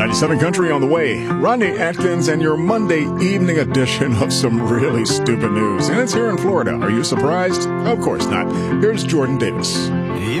97 Country on the way. Rodney Atkins and your Monday evening edition of some really stupid news. And it's here in Florida. Are you surprised? Of course not. Here's Jordan Davis.